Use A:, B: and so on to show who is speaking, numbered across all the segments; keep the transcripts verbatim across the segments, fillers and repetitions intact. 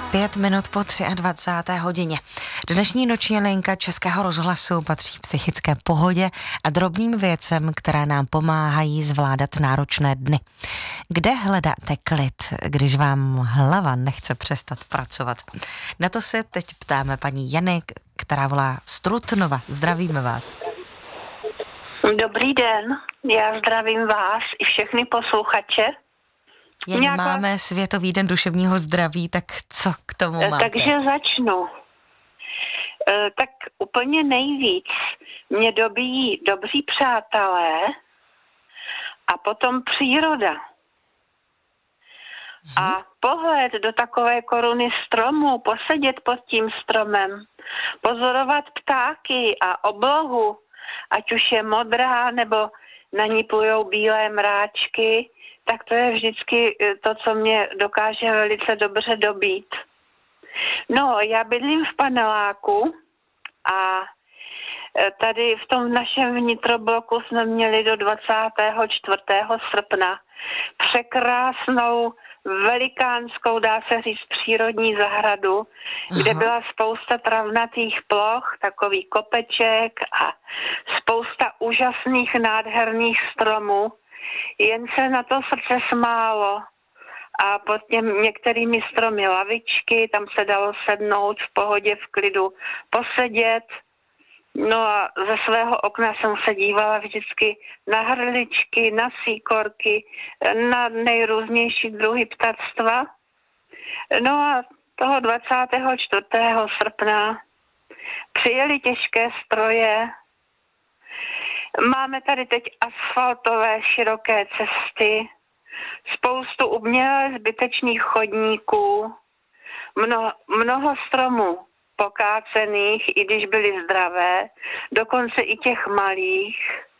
A: Pět minut po dvacáté třetí hodině. Dnešní noční linka Českého rozhlasu patří psychické pohodě a drobným věcem, které nám pomáhají zvládat náročné dny. Kde hledáte klid, když vám hlava nechce přestat pracovat? Na to se teď ptáme paní Jany, která volá z Trutnova. Zdravíme vás.
B: Dobrý den, já zdravím vás i všechny posluchače.
A: Jen Nějaká... máme Světový den duševního zdraví, tak co k tomu máte?
B: Takže začnu. E, tak úplně nejvíc mě dobíjí dobří přátelé a potom příroda. Mhm. A pohled do takové koruny stromu, posedět pod tím stromem, pozorovat ptáky a oblohu, ať už je modrá, nebo na ní plujou bílé mráčky, tak to je vždycky to, co mě dokáže velice dobře dobít. No, já bydlím v paneláku a tady v tom našem vnitrobloku jsme měli do dvacátého čtvrtého srpna překrásnou, velikánskou, dá se říct, přírodní zahradu, Aha. kde byla spousta travnatých ploch, takový kopeček a spousta úžasných, nádherných stromů. Jen se na to srdce smálo a pod těm některými stromy lavičky, tam se dalo sednout v pohodě, v klidu, posedět. No a ze svého okna jsem se dívala vždycky na hrličky, na síkorky, na nejrůznější druhy ptactva. No a toho dvacátého čtvrtého srpna přijeli těžké stroje. Máme tady teď asfaltové široké cesty, spoustu uměle zbytečných chodníků, mnoho, mnoho stromů pokácených, i když byly zdravé, dokonce i těch malých.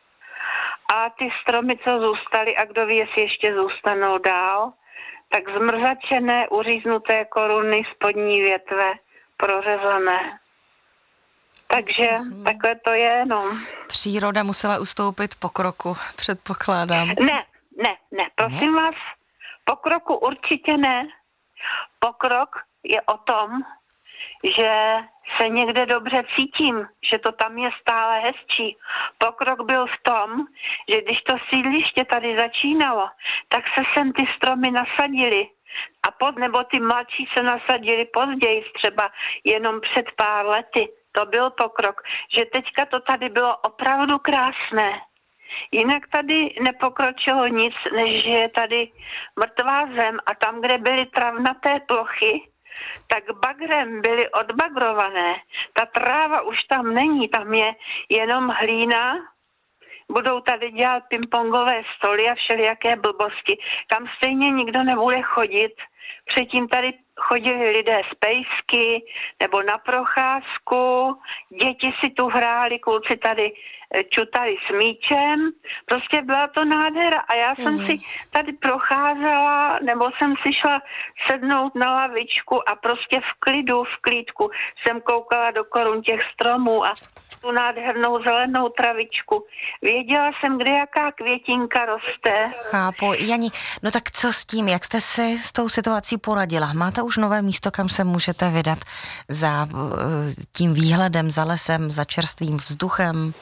B: A ty stromy, co zůstaly, a kdo ví, jestli ještě zůstanou dál, tak zmrzačené, uříznuté koruny, spodní větve, prořezané. Takže hmm. takhle to je, no.
A: Příroda musela ustoupit pokroku, předpokládám.
B: Ne, ne, ne, prosím ne? vás, pokroku určitě ne. Pokrok je o tom, že se někde dobře cítím, že to tam je stále hezčí. Pokrok byl v tom, že když to sídliště tady začínalo, tak se sem ty stromy nasadily. A pod, nebo ty mladší se nasadili později, třeba jenom před pár lety. To byl pokrok, že teďka to tady bylo opravdu krásné. Jinak tady nepokročilo nic, než že je tady mrtvá zem a tam, kde byly travnaté plochy, tak bagrem byly odbagrované. Ta tráva už tam není, tam je jenom hlína. Budou tady dělat pingpongové stoly a všelijaké blbosti. Tam stejně nikdo nebude chodit. Předtím tady chodili lidé z pejsky nebo na procházku, děti si tu hráli, kluci tady čutali s míčem, prostě byla to nádhera a já jsem mm. si tady procházela, nebo jsem si šla sednout na lavičku a prostě v klidu, v klídku jsem koukala do korun těch stromů a tu nádhernou zelenou travičku. Věděla jsem, kde jaká květinka roste.
A: Chápu. Jani, no tak co s tím? Jak jste si s tou situací poradila? Máte už nové místo, kam se můžete vydat za uh, tím výhledem, za lesem, za čerstvým vzduchem?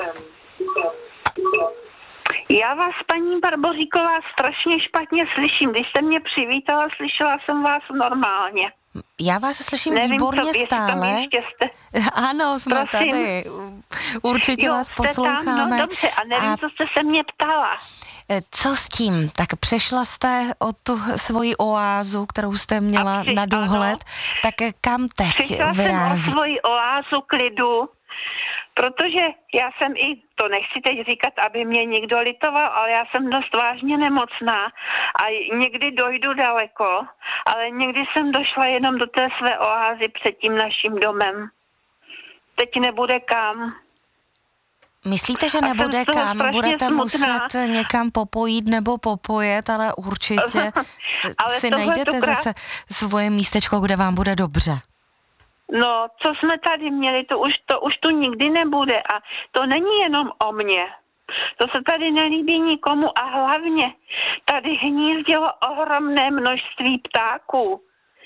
B: Já vás, paní Barboříková, strašně špatně slyším. Když jste mě přivítala, slyšela jsem vás normálně.
A: Já vás slyším
B: Nevím,
A: výborně
B: co,
A: stále.
B: Jste...
A: Ano, jsme Prosím. tady. Určitě jo, vás posloucháme.
B: Tam, no dobře, a nevím, a... co jste se mě ptala.
A: Co s tím? Tak přešla jste o tu svoji oázu, kterou jste měla při... na dohled, ano. Tak kam teď
B: Přišla
A: vyrází?
B: Jsem o svoji oázu klidu, protože já jsem i, to nechci teď říkat, aby mě někdo litoval, ale já jsem dost vážně nemocná a někdy dojdu daleko, ale někdy jsem došla jenom do té své oázy před tím naším domem. Teď nebude kam.
A: Myslíte, že nebude kam? Budete
B: smutná.
A: muset někam popojít nebo popojet, ale určitě ale si najdete krás... zase svoje místečko, kde vám bude dobře.
B: No, co jsme tady měli, to už, to už tu nikdy nebude a to není jenom o mně. To se tady nelíbí nikomu a hlavně tady hnízdilo ohromné množství ptáků.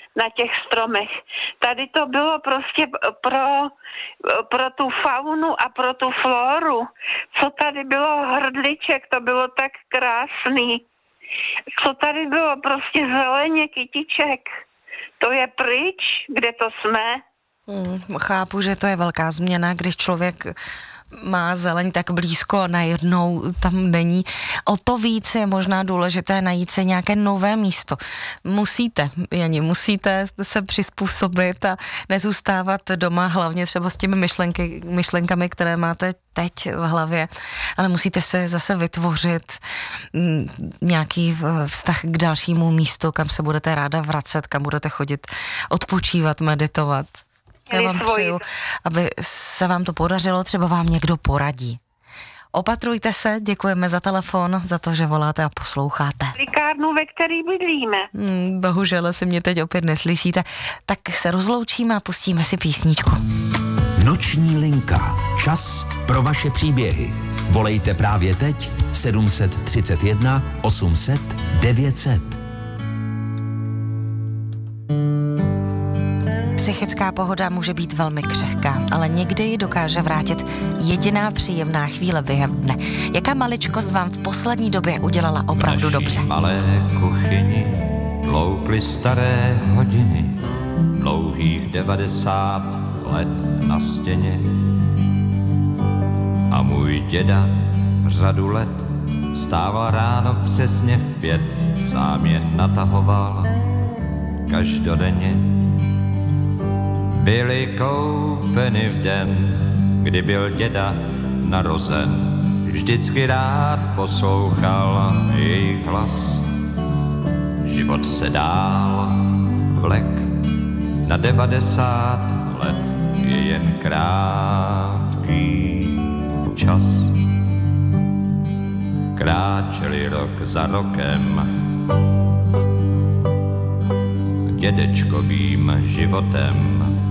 B: na těch stromech. Tady to bylo prostě pro, pro tu faunu a pro tu floru. Co tady bylo hrdliček, to bylo tak krásný. Co tady bylo prostě zeleně, kytiček. To je pryč, kde to jsme.
A: Hmm, chápu, že to je velká změna, když člověk má zeleň tak blízko a najednou tam není. O to víc je možná důležité najít si nějaké nové místo. Musíte, Jani, musíte se přizpůsobit a nezůstávat doma, hlavně třeba s těmi myšlenky, myšlenkami, které máte teď v hlavě, ale musíte se zase vytvořit nějaký vztah k dalšímu místu, kam se budete ráda vracet, kam budete chodit odpočívat, meditovat. Já vám přeju, aby se vám to podařilo, třeba vám někdo poradí. Opatrujte se, děkujeme za telefon, za to, že voláte a posloucháte.
B: Likárnu, ve který bydlíme.
A: Hmm, bohužel asi mě teď opět neslyšíte. Tak se rozloučíme a pustíme si písničku.
C: Noční linka. Čas pro vaše příběhy. Volejte právě teď sedm tři jedna osm set devět set.
A: Psychická pohoda může být velmi křehká, ale někdy ji dokáže vrátit jediná příjemná chvíle během dne. Jaká maličkost vám v poslední době udělala opravdu dobře?
D: V malé kuchyni tloukly staré hodiny, dlouhých devadesát let na stěně. A můj děda řadu let vstával ráno přesně v pět, sám je natahoval každodenně. Byly koupeny v den, kdy byl děda narozen. Vždycky rád poslouchal jejich hlas. Život se dál vlek na devadesát let, je jen krátký čas. Kráčeli rok za rokem dědečkovým životem.